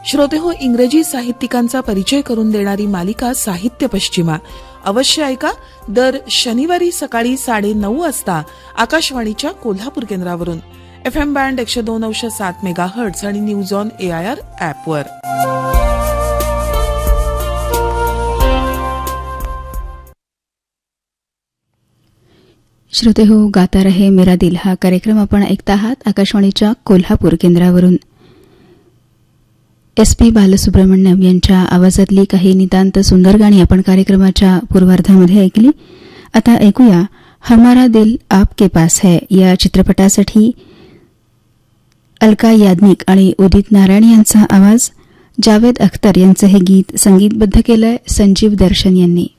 श्रोतेहो, इंग्रजी साहित्यिकांचा परिचय करून देणारी मालिका साहित्य पश्चिमा अवश्य ऐका. दर शनिवारी सकाळी 9:30 वाजता आकाशवाणीच्या कोल्हापूर केंद्रावरून FM बँड 102.7 मेगाहर्ट्झ आणि न्यूज ऑन AIR ॲपवर. श्रोते हो, गाता रहे मेरा दिल हा कार्यक्रम आपण ऐकता आहात आकाशवाणीच्या कोल्हापूर केंद्रावरून. SP बालसुब्रमण्यम यांच्या आवाजातली काही नितांत सुंदर गाणी आपण कार्यक्रमाच्या पूर्वार्धामध्ये ऐकली. आता ऐकूया हमारा दिल आपके पास है या चित्रपटासाठी अलका याज्ञिक आणि उदित नारायण यांचा आवाज. जावेद अख्तर यांचं हे गीत संगीतबद्ध केलंय संजीव दर्शन यांनी.